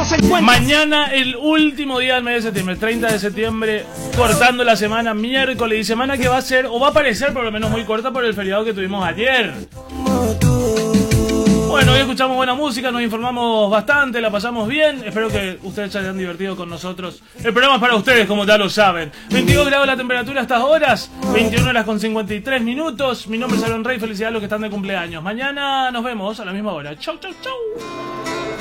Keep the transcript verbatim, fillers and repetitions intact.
los encuentras. Mañana el último día del mes de septiembre, treinta de septiembre, cortando la semana, miércoles, y semana que va a ser, o va a parecer por lo menos muy corta por el feriado que tuvimos ayer. Bueno, hoy escuchamos buena música, nos informamos bastante, la pasamos bien. Espero que ustedes se hayan divertido con nosotros. El programa es para ustedes, como ya lo saben. veintidós grados la temperatura a estas horas, veintiuna horas con cincuenta y tres minutos. Mi nombre es Aaron Rey, felicidades a los que están de cumpleaños. Mañana nos vemos a la misma hora. Chau, chau, chau.